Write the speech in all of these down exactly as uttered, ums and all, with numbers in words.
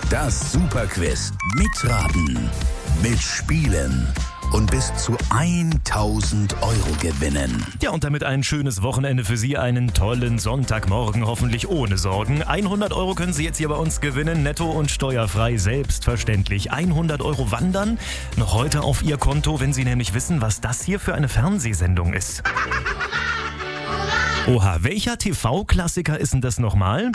Das Superquiz. Mitraten, mitspielen und bis zu tausend Euro gewinnen. Ja, und damit ein schönes Wochenende für Sie, einen tollen Sonntagmorgen, hoffentlich ohne Sorgen. hundert Euro können Sie jetzt hier bei uns gewinnen, netto und steuerfrei, selbstverständlich. hundert Euro wandern noch heute auf Ihr Konto, wenn Sie nämlich wissen, was das hier für eine Fernsehsendung ist. Oha, welcher T V-Klassiker ist denn das nochmal?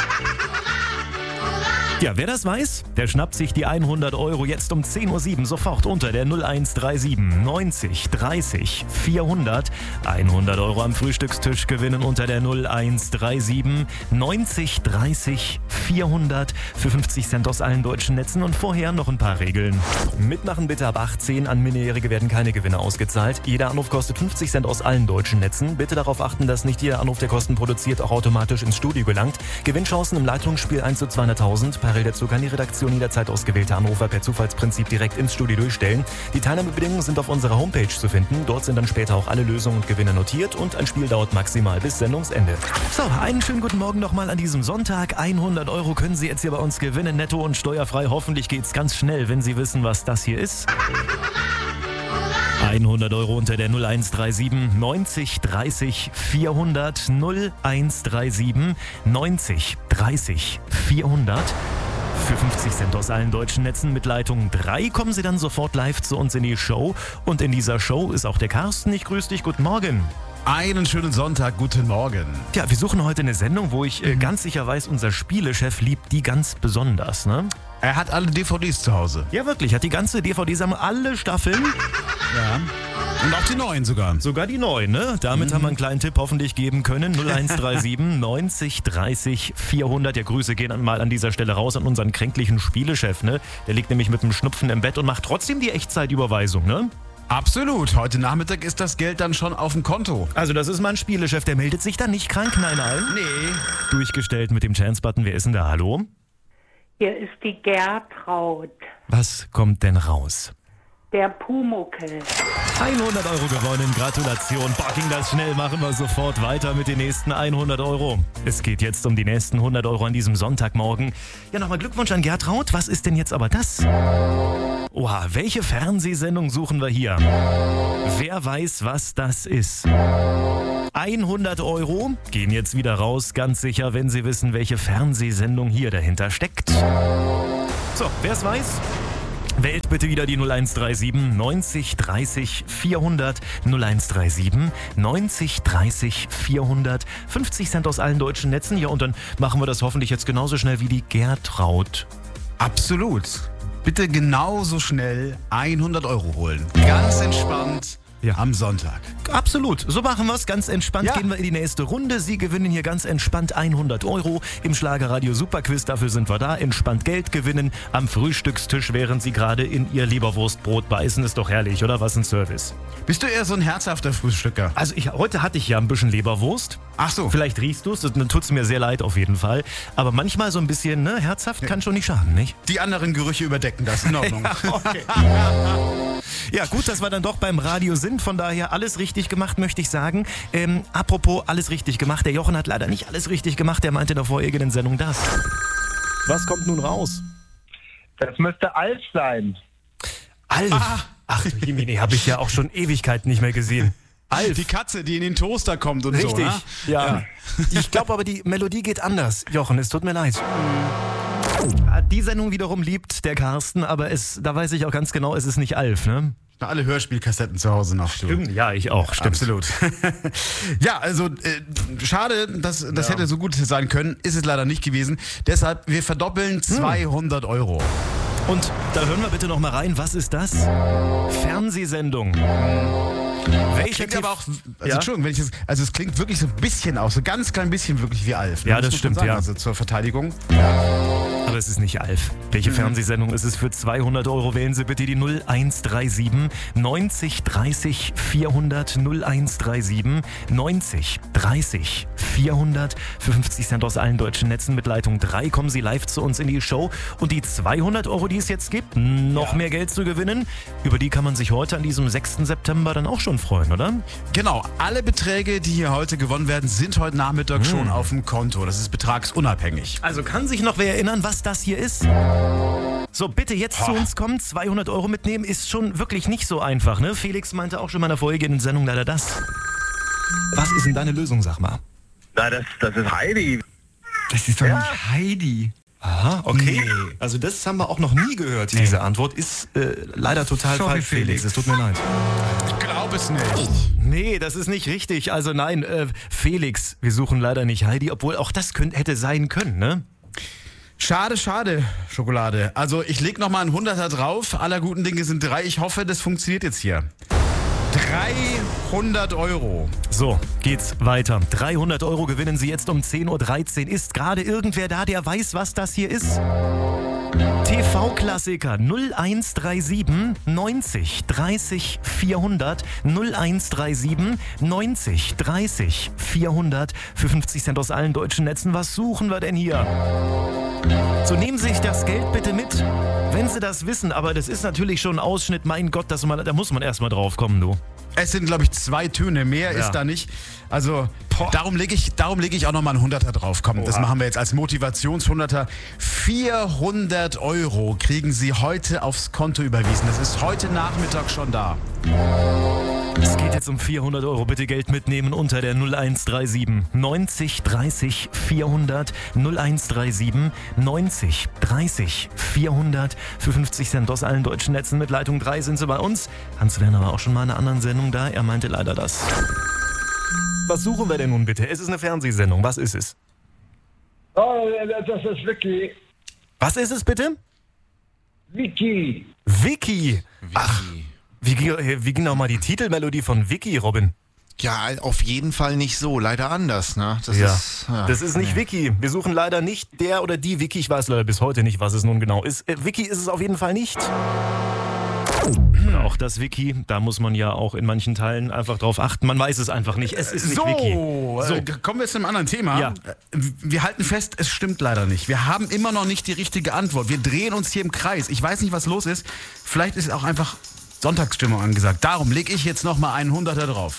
Ja, wer das weiß, der schnappt sich die hundert Euro jetzt um zehn Uhr sieben sofort unter der null eins drei sieben neunzig dreißig vierhundert. hundert Euro am Frühstückstisch gewinnen unter der null eins drei sieben neunzig dreißig vierhundert für fünfzig Cent aus allen deutschen Netzen. Und vorher noch ein paar Regeln. Mitmachen bitte ab achtzehn, an Minderjährige werden keine Gewinne ausgezahlt. Jeder Anruf kostet fünfzig Cent aus allen deutschen Netzen. Bitte darauf achten, dass nicht jeder Anruf, der Kosten produziert, auch automatisch ins Studio gelangt. Gewinnchancen im Leitungsspiel eins zu zweihunderttausend. Dazu kann die Redaktion jederzeit ausgewählte Anrufer per Zufallsprinzip direkt ins Studio durchstellen. Die Teilnahmebedingungen sind auf unserer Homepage zu finden. Dort sind dann später auch alle Lösungen und Gewinne notiert und ein Spiel dauert maximal bis Sendungsende. So, einen schönen guten Morgen nochmal an diesem Sonntag. hundert Euro können Sie jetzt hier bei uns gewinnen, netto und steuerfrei. Hoffentlich geht's ganz schnell, wenn Sie wissen, was das hier ist. hundert Euro unter der null eins drei sieben neunzig dreißig vierhundert. null eins drei sieben neunzig dreißig vierhundert. Für fünfzig Cent aus allen deutschen Netzen mit Leitung drei kommen Sie dann sofort live zu uns in die Show. Und in dieser Show ist auch der Carsten. Ich grüße dich. Guten Morgen. Einen schönen Sonntag, guten Morgen. Ja, wir suchen heute eine Sendung, wo ich äh, ganz sicher weiß, unser Spielechef liebt die ganz besonders, ne? Er hat alle D V Ds zu Hause. Ja, wirklich. Hat die ganze D V D-Sammlung, alle Staffeln. Ja. Und auch die neuen sogar. Sogar die neuen, ne? Damit mhm. haben wir einen kleinen Tipp hoffentlich geben können. null eins drei sieben neunzig dreißig vierhundert. Ja, Grüße gehen mal an dieser Stelle raus an unseren kränklichen Spielechef, ne? Der liegt nämlich mit dem Schnupfen im Bett und macht trotzdem die Echtzeitüberweisung, ne? Absolut. Heute Nachmittag ist das Geld dann schon auf dem Konto. Also das ist mein Spielechef, der meldet sich dann nicht krank, nein, nein. Nee. Durchgestellt mit dem Chance-Button. Wer ist denn da? Hallo? Hier ist die Gertraud. Was kommt denn raus? Der Pumuckel. hundert Euro gewonnen, Gratulation. Boah, ging das schnell, machen wir sofort weiter mit den nächsten hundert Euro. Es geht jetzt um die nächsten hundert Euro an diesem Sonntagmorgen. Ja, nochmal Glückwunsch an Gertraud. Was ist denn jetzt aber das? Oha, welche Fernsehsendung suchen wir hier? Wer weiß, was das ist? hundert Euro gehen jetzt wieder raus, ganz sicher, wenn Sie wissen, welche Fernsehsendung hier dahinter steckt. So, wer es weiß? Wählt bitte wieder die null eins drei sieben neunzig dreißig vierhundert. null eins drei sieben neunzig dreißig vierhundert. fünfzig Cent aus allen deutschen Netzen. Ja, und dann machen wir das hoffentlich jetzt genauso schnell wie die Gertraud. Absolut. Bitte genauso schnell hundert Euro holen. Ganz entspannt. Ja. Am Sonntag. Absolut. So machen wir es. Ganz entspannt ja. Gehen wir in die nächste Runde. Sie gewinnen hier ganz entspannt hundert Euro im Schlagerradio Superquiz. Dafür sind wir da. Entspannt Geld gewinnen am Frühstückstisch, während Sie gerade in Ihr Leberwurstbrot beißen. Ist doch herrlich, oder? Was ein Service. Bist du eher so ein herzhafter Frühstücker? Also ich, heute hatte ich ja ein bisschen Leberwurst. Ach so. Vielleicht riechst du es. Dann tut es mir sehr leid auf jeden Fall. Aber manchmal so ein bisschen ne, herzhaft ja. kann schon nicht schaden, nicht? Die anderen Gerüche überdecken das. In Ordnung. ja, okay. Ja, gut, dass wir dann doch beim Radio sind. Von daher alles richtig gemacht, möchte ich sagen. Ähm, apropos alles richtig gemacht. Der Jochen hat leider nicht alles richtig gemacht. Der meinte in der vorherigen Sendung das. Was kommt nun raus? Das müsste Alf sein. Alf? Ah. Ach, Jimini, habe ich ja auch schon Ewigkeiten nicht mehr gesehen. Alf. Die Katze, die in den Toaster kommt und richtig. so. Richtig, ja. ja. Ich glaube aber, die Melodie geht anders. Jochen, es tut mir leid. Die Sendung wiederum liebt der Carsten, aber es, da weiß ich auch ganz genau, es ist nicht Alf, ne? Alle Hörspielkassetten zu Hause noch. Stimmt, du. Ja, ich auch, stimmt. Absolut. Ja, also äh, schade, dass das ja. hätte so gut sein können, ist es leider nicht gewesen. Deshalb, wir verdoppeln zweihundert hm. Euro. Und da hören wir bitte noch mal rein, was ist das? Fernsehsendung. Welcher klingt aber auch, also ja? Entschuldigung, wenn ich das, also es klingt wirklich so ein bisschen aus, so ganz klein bisschen wirklich wie Alf. Ja, das stimmt, sagen, ja. Also zur Verteidigung. Ja. Aber es ist nicht Alf. Welche mhm. Fernsehsendung ist es für zweihundert Euro? Wählen Sie bitte die null eins drei sieben neunzig dreißig vierhundert. null eins drei sieben neunzig dreißig vierhundert. Für fünfzig Cent aus allen deutschen Netzen mit Leitung drei kommen Sie live zu uns in die Show. Und die zweihundert Euro, die es jetzt gibt, noch ja. mehr Geld zu gewinnen, über die kann man sich heute an diesem sechsten September dann auch schon freuen, oder? Genau. Alle Beträge, die hier heute gewonnen werden, sind heute Nachmittag mhm. schon auf dem Konto. Das ist betragsunabhängig. Also kann sich noch wer erinnern, was das hier ist? So, bitte jetzt Boah. zu uns kommen, zweihundert Euro mitnehmen, ist schon wirklich nicht so einfach, ne? Felix meinte auch schon mal in der vorhergehenden Sendung leider das. Was ist denn deine Lösung, sag mal? Na, das, das ist Heidi. Das ist doch Ja. nicht Heidi. Aha, okay. Nee. Also das haben wir auch noch nie gehört, diese Antwort. Ist äh, leider total Sorry, falsch, Felix. Felix. Es tut mir leid. Ich glaube es nicht. Nee, das ist nicht richtig. Also nein, äh, Felix, wir suchen leider nicht Heidi, obwohl auch das könnt, hätte sein können, ne? Schade, schade, Schokolade. Also ich leg noch mal einen Hunderter drauf. Aller guten Dinge sind drei. Ich hoffe, das funktioniert jetzt hier. dreihundert Euro. So, geht's weiter. dreihundert Euro gewinnen Sie jetzt um zehn Uhr dreizehn. Ist gerade irgendwer da, der weiß, was das hier ist? T V-Klassiker null eins drei sieben neunzig dreißig vierhundert null eins drei sieben neunzig dreißig vierhundert für fünfzig Cent aus allen deutschen Netzen. Was suchen wir denn hier? So, nehmen Sie sich das Geld bitte mit, wenn Sie das wissen. Aber das ist natürlich schon ein Ausschnitt. Mein Gott, das man, da muss man erstmal drauf kommen, du. Es sind, glaube ich, zwei Töne. Mehr Ja. ist da nicht. Also darum lege ich, darum leg ich auch noch mal einen Hunderter drauf. Komm, das Oha. machen wir jetzt als Motivationshunderter. vierhundert Euro kriegen Sie heute aufs Konto überwiesen. Das ist heute Nachmittag schon da. Es geht jetzt um vierhundert Euro. Bitte Geld mitnehmen unter der null eins drei sieben neunzig dreißig vierhundert null eins drei sieben neunzig dreißig vierhundert für fünfzig Cent aus allen deutschen Netzen. Mit Leitung drei sind Sie bei uns. Hans-Werner war auch schon mal in einer anderen Sendung da. Er meinte leider das. Was suchen wir denn nun bitte? Es ist eine Fernsehsendung. Was ist es? Oh, das ist Vicky. Was ist es bitte? Vicky. Vicky. Ach, wie, ging- wie ging nochmal die Titelmelodie von Vicky, Robin? Ja, auf jeden Fall nicht so. Leider anders, ne? Das Ja. ist, ja. Das ist nicht Vicky. Wir suchen leider nicht der oder die Vicky. Ich weiß leider bis heute nicht, was es nun genau ist. Äh, Vicky ist es auf jeden Fall nicht. Und auch das Wiki, da muss man ja auch in manchen Teilen einfach drauf achten. Man weiß es einfach nicht. Es ist nicht So, Wiki. so. Äh, kommen wir zu einem anderen Thema. Ja. Äh, Wir halten fest, es stimmt leider nicht. Wir haben immer noch nicht die richtige Antwort. Wir drehen uns hier im Kreis. Ich weiß nicht, was los ist. Vielleicht ist auch einfach Sonntagsstimmung angesagt. Darum lege ich jetzt noch mal einen Hunderter drauf.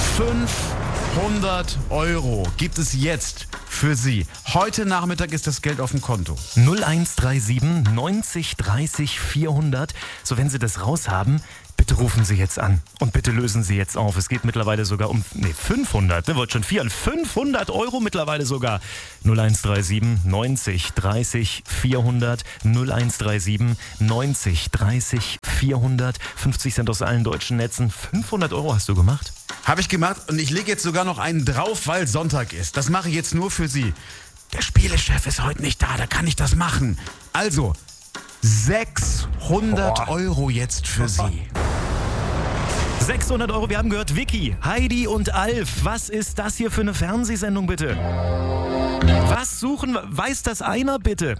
fünfhundert Euro gibt es jetzt für Sie. Heute Nachmittag ist das Geld auf dem Konto. null eins drei sieben neunzig dreißig vierhundert. So, wenn Sie das raus haben, bitte rufen Sie jetzt an und bitte lösen Sie jetzt auf. Es geht mittlerweile sogar um, nee, fünfhundert, ne, wollte schon vier, fünfhundert Euro mittlerweile sogar. null eins drei sieben neunzig dreißig vierhundert, null eins drei sieben neunzig dreißig vierhundert, fünfzig Cent aus allen deutschen Netzen. fünfhundert Euro hast du gemacht? Habe ich gemacht und ich lege jetzt sogar noch einen drauf, weil Sonntag ist. Das mache ich jetzt nur für Sie. Der Spielechef ist heute nicht da, da kann ich das machen. Also, sechshundert Euro jetzt für Sie. sechshundert Euro, wir haben gehört, Vicky, Heidi und Alf. Was ist das hier für eine Fernsehsendung, bitte? Was suchen wir? Weiß das einer, bitte?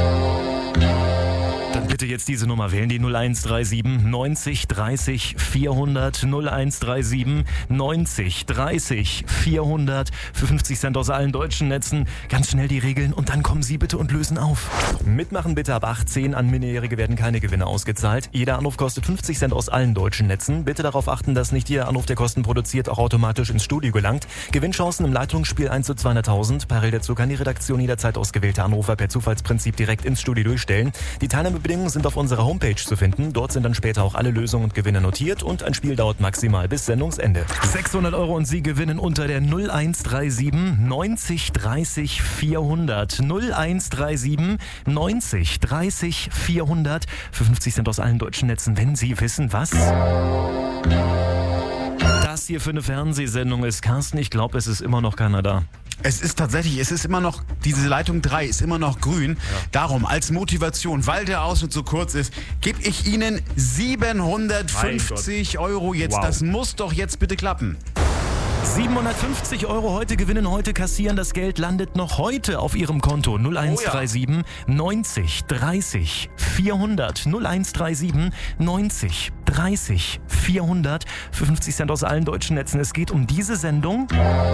Dann bitte jetzt diese Nummer wählen, die null eins drei sieben neunzig dreißig vierhundert, null eins drei sieben neunzig dreißig vierhundert für fünfzig Cent aus allen deutschen Netzen. Ganz schnell die Regeln und dann kommen Sie bitte und lösen auf. Mitmachen bitte ab achtzehn, an Minderjährige werden keine Gewinne ausgezahlt. Jeder Anruf kostet fünfzig Cent aus allen deutschen Netzen. Bitte darauf achten, dass nicht jeder Anruf, der Kosten produziert, auch automatisch ins Studio gelangt. Gewinnchancen im Leitungsspiel eins zu zweihunderttausend. Parallel dazu kann die Redaktion jederzeit ausgewählte Anrufer per Zufallsprinzip direkt ins Studio durchstellen. Die Teilnahmebedingungen sind auf unserer Homepage zu finden. Dort sind dann später auch alle Lösungen und Gewinne notiert und ein Spiel dauert maximal bis Sendungsende. sechshundert Euro und Sie gewinnen unter der null eins drei sieben neunzig dreißig vierhundert, null eins drei sieben neunzig dreißig vierhundert für fünfzig Cent aus allen deutschen Netzen, wenn Sie wissen, was das hier für eine Fernsehsendung ist. Carsten, ich glaube, es ist immer noch keiner da. Es ist tatsächlich, es ist immer noch, diese Leitung drei ist immer noch grün. Darum, als Motivation, weil der Ausschnitt so kurz ist, gebe ich Ihnen siebenhundertfünfzig Euro jetzt. Wow. Das muss doch jetzt bitte klappen. siebenhundertfünfzig Euro heute gewinnen, heute kassieren. Das Geld landet noch heute auf Ihrem Konto. null eins drei sieben neunzig dreißig vierhundert, null eins drei sieben neunzig dreißig vierhundert für fünfzig Cent aus allen deutschen Netzen. Es geht um diese Sendung.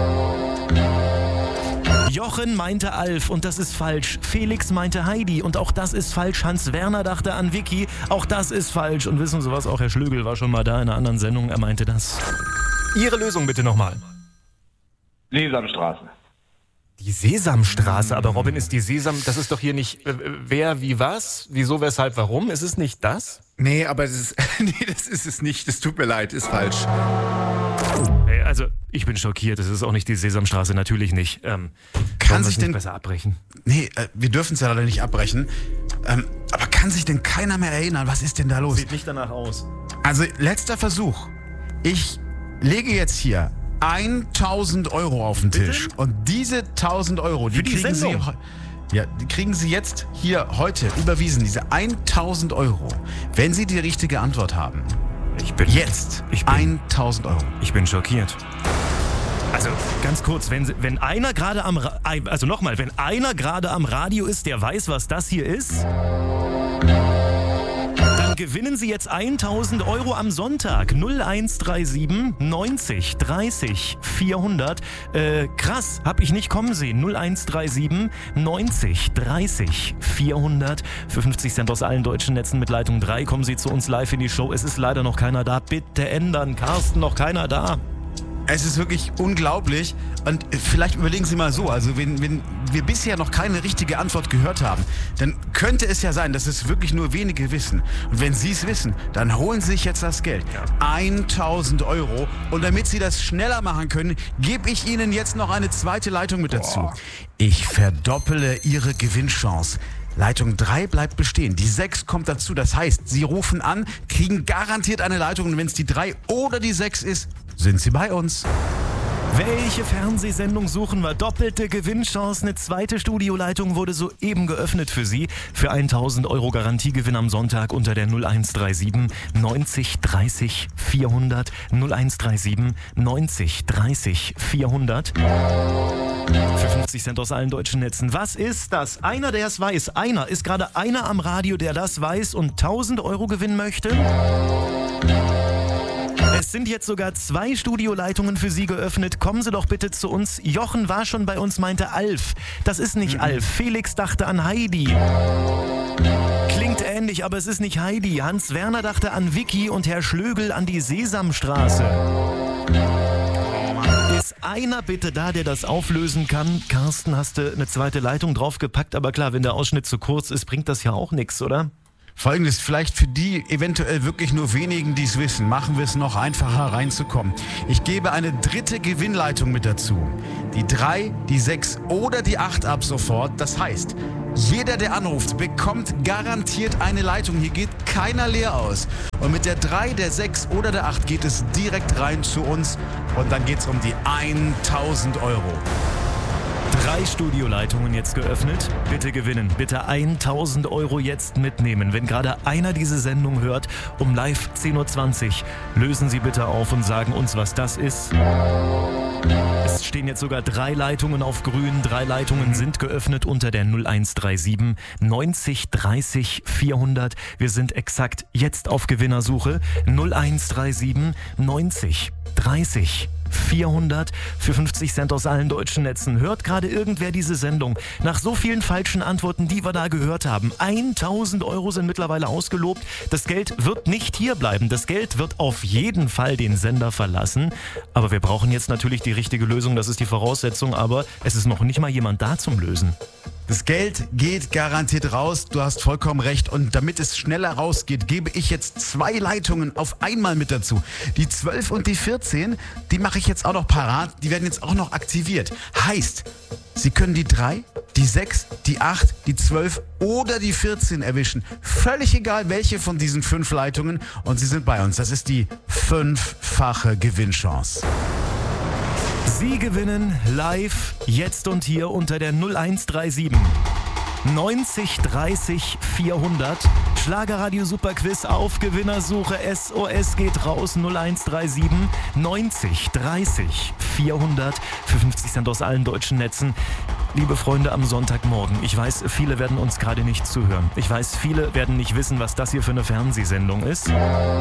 Jochen meinte Alf und das ist falsch. Felix meinte Heidi und auch das ist falsch. Hans-Werner dachte an Vicky, auch das ist falsch. Und wissen Sie was, auch Herr Schlögel war schon mal da in einer anderen Sendung, er meinte das. Ihre Lösung bitte nochmal. Sesamstraße. Die Sesamstraße, aber Robin, ist die Sesam, das ist doch hier nicht äh, wer, wie, was, wieso, weshalb, warum? Ist es nicht das? Nee, aber das ist, nee, das ist es nicht. Das tut mir leid, ist falsch. Äh, Also, ich bin schockiert, es ist auch nicht die Sesamstraße, natürlich nicht. Ähm, Kann sich nicht denn... besser abbrechen? Nee, äh, wir dürfen es ja leider nicht abbrechen. Ähm, aber kann sich denn keiner mehr erinnern, was ist denn da los? Sieht nicht danach aus. Also, letzter Versuch. Ich lege jetzt hier tausend Euro auf den Tisch. Bitte? Und diese tausend Euro, die Für die kriegen Sie... Sendung? heu- Ja, die kriegen Sie jetzt hier heute überwiesen, diese tausend Euro, wenn Sie die richtige Antwort haben. Ich bin, Jetzt Ich bin- tausend Euro. ich bin schockiert. Also, ganz kurz, wenn, wenn einer gerade am, Ra- also nochmal, wenn einer gerade am Radio ist, der weiß, was das hier ist, dann gewinnen Sie jetzt tausend Euro am Sonntag. null eins drei sieben neunzig dreißig vierhundert. Äh, krass, hab ich nicht kommen sehen. null eins drei sieben neunzig dreißig vierhundert. Für fünfzig Cent aus allen deutschen Netzen mit Leitung drei kommen Sie zu uns live in die Show. Es ist leider noch keiner da. Bitte ändern. Carsten, noch keiner da. Es ist wirklich unglaublich. Und vielleicht überlegen Sie mal so, also wenn, wenn wir bisher noch keine richtige Antwort gehört haben, dann könnte es ja sein, dass es wirklich nur wenige wissen. Und wenn Sie es wissen, dann holen Sie sich jetzt das Geld. tausend Euro. Und damit Sie das schneller machen können, gebe ich Ihnen jetzt noch eine zweite Leitung mit dazu. Ich verdoppele Ihre Gewinnchance. Leitung drei bleibt bestehen. Die sechs kommt dazu. Das heißt, Sie rufen an, kriegen garantiert eine Leitung. Und wenn es die drei oder die sechs ist, sind Sie bei uns. Welche Fernsehsendung suchen wir? Doppelte Gewinnchance. Eine zweite Studioleitung wurde soeben geöffnet für Sie. Für tausend Euro Garantiegewinn am Sonntag unter der null eins drei sieben neunzig dreißig vierhundert. null eins drei sieben neunzig dreißig vierhundert. Für fünfzig Cent aus allen deutschen Netzen. Was ist das? Einer, der es weiß. Einer. Ist gerade einer am Radio, der das weiß und tausend Euro gewinnen möchte? Es sind jetzt sogar zwei Studioleitungen für Sie geöffnet. Kommen Sie doch bitte zu uns. Jochen war schon bei uns, meinte Alf. Das ist nicht mhm. Alf. Felix dachte an Heidi. Klingt ähnlich, aber es ist nicht Heidi. Hans Werner dachte an Vicky und Herr Schlögel an die Sesamstraße. Ist einer bitte da, der das auflösen kann? Carsten, hast du eine zweite Leitung draufgepackt? Aber klar, wenn der Ausschnitt zu kurz ist, bringt das ja auch nichts, oder? Folgendes, vielleicht für die eventuell wirklich nur wenigen, die es wissen, machen wir es noch einfacher reinzukommen. Ich gebe eine dritte Gewinnleitung mit dazu. Die drei, die sechs oder die acht ab sofort. Das heißt, jeder, der anruft, bekommt garantiert eine Leitung. Hier geht keiner leer aus. Und mit der drei, der sechs oder der acht geht es direkt rein zu uns. Und dann geht es um die tausend Euro. Drei Studioleitungen jetzt geöffnet. Bitte gewinnen. Bitte tausend Euro jetzt mitnehmen. Wenn gerade einer diese Sendung hört, um live zehn Uhr zwanzig, lösen Sie bitte auf und sagen uns, was das ist. Es stehen jetzt sogar drei Leitungen auf grün. Drei Leitungen sind geöffnet unter der null eins drei sieben neunzig dreißig vierhundert. Wir sind exakt jetzt auf Gewinnersuche. null eins drei sieben neunzig dreißig vierhundert für fünfzig Cent aus allen deutschen Netzen. Hört gerade irgendwer diese Sendung? Nach so vielen falschen Antworten, die wir da gehört haben. tausend Euro sind mittlerweile ausgelobt. Das Geld wird nicht hier bleiben. Das Geld wird auf jeden Fall den Sender verlassen. Aber wir brauchen jetzt natürlich die richtige Lösung. Das ist die Voraussetzung. Aber es ist noch nicht mal jemand da zum Lösen. Das Geld geht garantiert raus, du hast vollkommen recht. Und damit es schneller rausgeht, gebe ich jetzt zwei Leitungen auf einmal mit dazu. Die zwölf und die vierzehn, die mache ich jetzt auch noch parat. Die werden jetzt auch noch aktiviert. Heißt, Sie können die drei, die sechs, die acht, die zwölf oder die vierzehn erwischen. Völlig egal, welche von diesen fünf Leitungen. Und Sie sind bei uns. Das ist die fünffache Gewinnchance. Sie gewinnen live, jetzt und hier unter der null eins drei sieben neunzig dreißig vierhundert. Schlagerradio Superquiz auf Gewinnersuche. S O S geht raus. null eins drei sieben neunzig dreißig vierhundert für fünfzig Cent aus allen deutschen Netzen. Liebe Freunde am Sonntagmorgen, ich weiß, viele werden uns gerade nicht zuhören. Ich weiß, viele werden nicht wissen, was das hier für eine Fernsehsendung ist.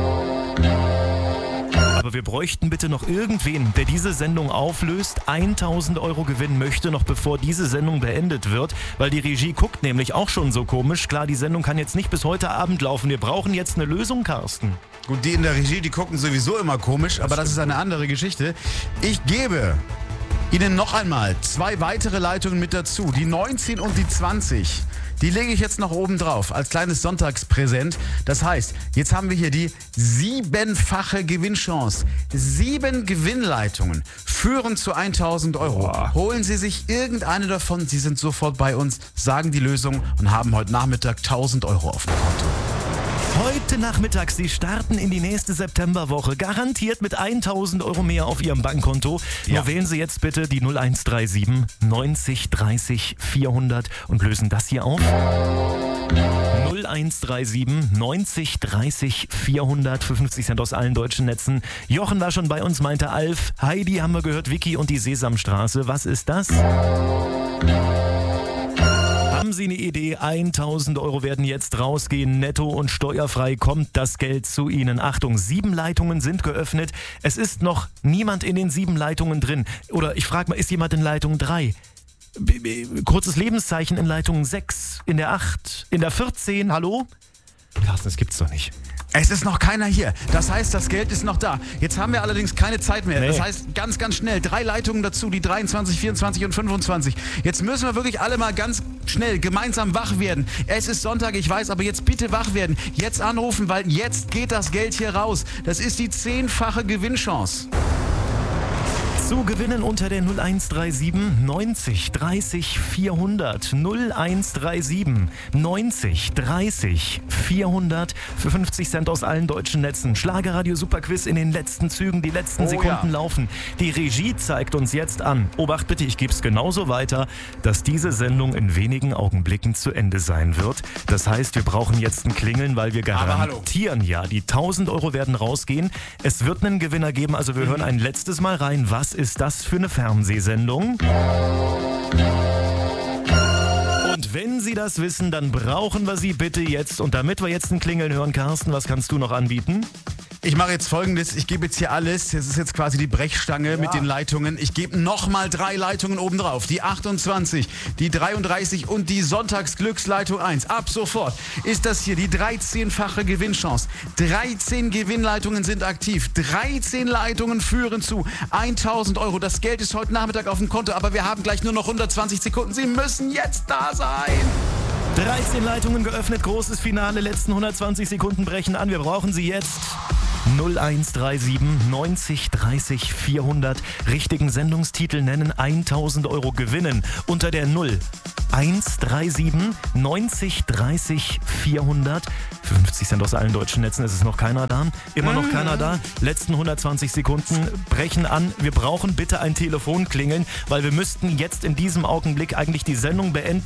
Aber wir bräuchten bitte noch irgendwen, der diese Sendung auflöst, tausend Euro gewinnen möchte, noch bevor diese Sendung beendet wird, weil die Regie guckt nämlich auch schon so komisch. Klar, die Sendung kann jetzt nicht bis heute Abend laufen. Wir brauchen jetzt eine Lösung, Carsten. Gut, die in der Regie, die gucken sowieso immer komisch, aber das ist eine andere Geschichte. Ich gebe Ihnen noch einmal zwei weitere Leitungen mit dazu. Die neunzehn und die zwanzig. Die lege ich jetzt noch oben drauf als kleines Sonntagspräsent. Das heißt, jetzt haben wir hier die siebenfache Gewinnchance. Sieben Gewinnleitungen führen zu tausend Euro. Boah. Holen Sie sich irgendeine davon. Sie sind sofort bei uns, sagen die Lösung und haben heute Nachmittag tausend Euro auf dem Konto. Heute Nachmittag, Sie starten in die nächste Septemberwoche, garantiert mit tausend Euro mehr auf Ihrem Bankkonto. Ja. Nur wählen Sie jetzt bitte die null eins drei sieben neunzig dreißig vierhundert und lösen das hier auf. null eins drei sieben neunzig dreißig vierhundert für fünfzig Cent aus allen deutschen Netzen. Jochen war schon bei uns, meinte Alf. Heidi haben wir gehört, Vicky und die Sesamstraße. Was ist das? Haben Sie eine Idee? tausend Euro werden jetzt rausgehen. Netto und steuerfrei kommt das Geld zu Ihnen. Achtung, sieben Leitungen sind geöffnet. Es ist noch niemand in den sieben Leitungen drin. Oder ich frage mal, ist jemand in Leitung drei? B- b- kurzes Lebenszeichen in Leitung sechs, in der acht, in der vierzehn. Hallo? Carsten, das gibt's doch nicht. Es ist noch keiner hier. Das heißt, das Geld ist noch da. Jetzt haben wir allerdings keine Zeit mehr. Nee. Das heißt, ganz, ganz schnell. Drei Leitungen dazu, die dreiundzwanzig, vierundzwanzig und fünfundzwanzig. Jetzt müssen wir wirklich alle mal ganz schnell gemeinsam wach werden. Es ist Sonntag, ich weiß, aber jetzt bitte wach werden. Jetzt anrufen, weil jetzt geht das Geld hier raus. Das ist die zehnfache Gewinnchance. Zu gewinnen unter der null eins drei sieben neunzig dreißig vierhundert. null eins drei sieben neunzig dreißig vierhundert für fünfzig Cent aus allen deutschen Netzen. Schlagerradio Superquiz in den letzten Zügen, die letzten Oh Sekunden ja. laufen. Die Regie zeigt uns jetzt an. Obacht bitte, ich gebe es genauso weiter, dass diese Sendung in wenigen Augenblicken zu Ende sein wird. Das heißt, wir brauchen jetzt ein Klingeln, weil wir Aber hallo. garantieren ja, die tausend Euro werden rausgehen. Es wird einen Gewinner geben, also wir hören ein letztes Mal rein. Was ist das für eine Fernsehsendung? Und wenn Sie das wissen, dann brauchen wir Sie bitte jetzt. Und damit wir jetzt ein Klingeln hören, Carsten, was kannst du noch anbieten? Ich mache jetzt Folgendes. Ich gebe jetzt hier alles. Das ist jetzt quasi die Brechstange mit den Leitungen. Ich gebe nochmal drei Leitungen oben drauf. Die achtundzwanzig, die dreiunddreißig und die Sonntagsglücksleitung eins. Ab sofort ist das hier die dreizehnfache Gewinnchance. dreizehn Gewinnleitungen sind aktiv. dreizehn Leitungen führen zu tausend Euro. Das Geld ist heute Nachmittag auf dem Konto, aber wir haben gleich nur noch hundertzwanzig Sekunden. Sie müssen jetzt da sein. dreizehn Leitungen geöffnet, großes Finale, letzten hundertzwanzig Sekunden brechen an. Wir brauchen Sie jetzt. null eins drei sieben neunzig dreißig vierhundert. Richtigen Sendungstitel nennen, tausend Euro gewinnen. Unter der null eins drei sieben neunzig dreißig vierhundert. fünfzig Cent aus allen deutschen Netzen, es ist noch keiner da. Immer noch keiner da. Letzten hundertzwanzig Sekunden brechen an. Wir brauchen bitte ein Telefonklingeln, weil wir müssten jetzt in diesem Augenblick eigentlich die Sendung beenden